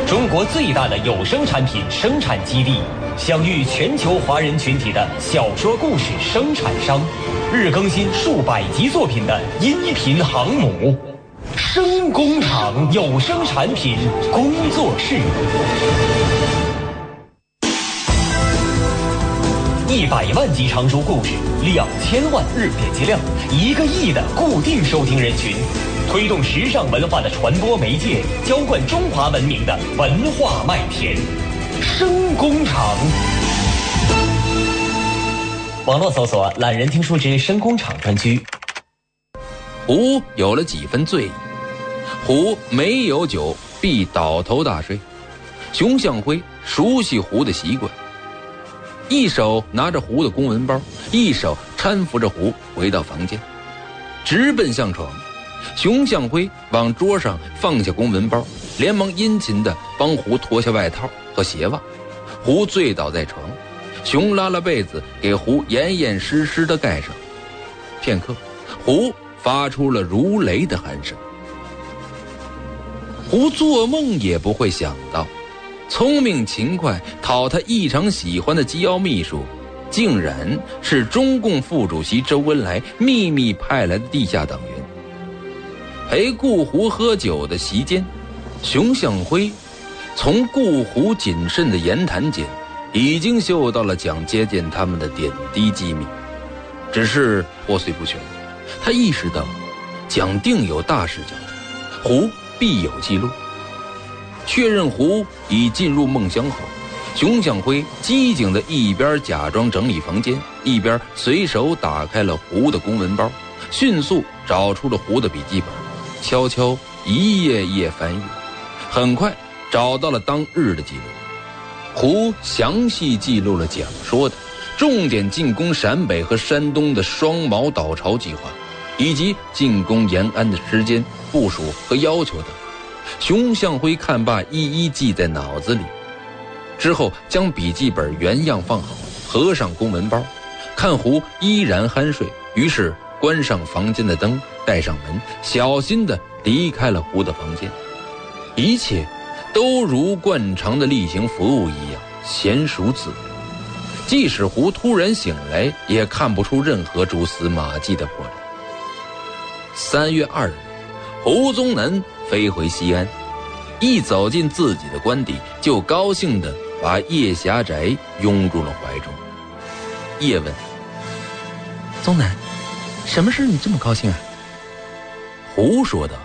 中国最大的有声产品生产基地，享誉全球华人群体的小说故事生产商，日更新数百集作品的音频航母，声工厂有声产品工作室。100万集长书故事，2000万日点击量，1个亿的固定收听人群，推动时尚文化的传播媒介，浇灌中华文明的文化麦田。声工厂。网络搜索懒人听书之声工厂专区。 胡有了几分醉意，胡没有酒必倒头大睡。熊向晖熟悉胡的习惯，一手拿着胡的公文包，一手搀扶着胡回到房间，直奔向床。熊向晖往桌上放下公文包，连忙殷勤地帮胡脱下外套和鞋袜。胡醉倒在床，熊拉了被子给胡严严实实地盖上。片刻，胡发出了如雷的鼾声。胡做梦也不会想到，聪明勤快讨他异常喜欢的机要秘书，竟然是中共副主席周恩来秘密派来的地下党员。陪顾胡喝酒的席间，熊向晖从顾胡谨慎的言谈间已经嗅到了蒋介石他们的点滴机密，只是破碎不全。他意识到蒋定有大事交代，胡必有记录。确认胡已进入梦乡后，熊向晖机警地一边假装整理房间，一边随手打开了胡的公文包，迅速找出了胡的笔记本，悄悄一页页翻阅，很快找到了当日的记录。胡详细记录了蒋说的重点进攻陕北和山东的双毛倒巢计划，以及进攻延安的时间、部署和要求等。熊向晖看罢，一一记在脑子里，之后将笔记本原样放好，合上公文包，看胡依然酣睡，于是关上房间的灯，带上门，小心地离开了胡的房间。一切都如惯常的例行服务一样娴熟自然，即使胡突然醒来，也看不出任何蛛丝马迹的破绽。3月2日，胡宗南飞回西安，一走进自己的官邸，就高兴地把叶霞宅拥入了怀中。叶问： 宗南，什么事你这么高兴啊？ 胡说道：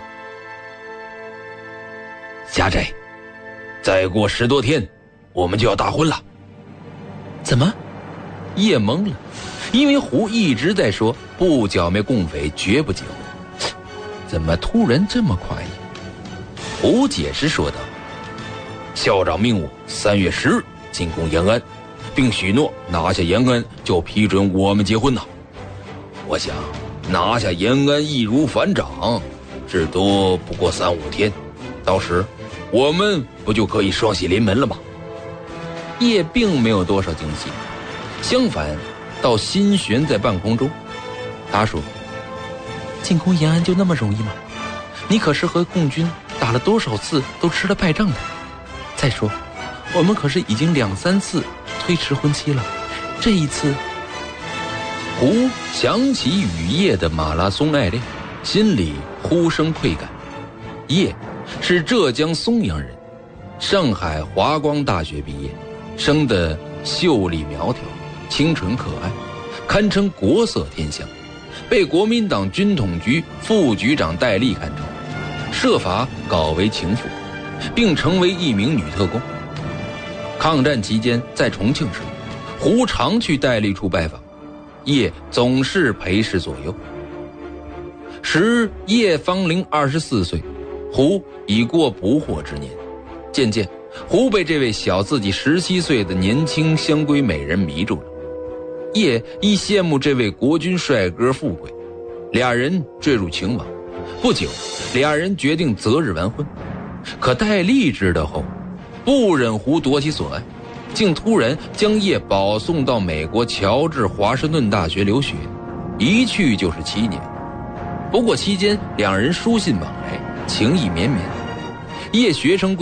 霞宅，再过10多天我们就要大婚了。 怎么？ 叶懵了，因为胡一直在说不剿灭共匪绝不结婚，怎么突然这么快意？胡解释说道：校长命我3月10日进攻延安，并许诺拿下延安就批准我们结婚呐。我想拿下延安易如反掌，至多不过3、5天，到时我们不就可以双喜临门了吗？叶并没有多少惊喜，相反倒心悬在半空中。他说： 进攻延安就那么容易吗？你可是和共军打了多少次都吃了败仗的。再说我们可是已经2、3次推迟婚期了，这一次…… 胡想起与叶的马拉松爱恋，心里忽生愧感。叶是浙江松阳人，上海华光大学毕业，生得秀丽苗条，清纯可爱，堪称国色天香，被国民党军统局副局长戴笠看中，设法搞为情妇，并成为一名女特工。抗战期间在重庆时，胡常去戴笠处拜访，叶总是陪侍左右。时叶方龄24岁，胡已过不惑之年，渐渐胡被这位小自己17岁的年轻香闺美人迷住了。叶亦羡慕这位国军帅哥富贵，俩人坠入情网。不久，俩人决定择日完婚。可戴笠知道后，不忍胡夺其所爱，竟突然将叶保送到美国乔治华盛顿大学留学，一去就是7年。不过期间两人书信往来，情意绵绵。叶学成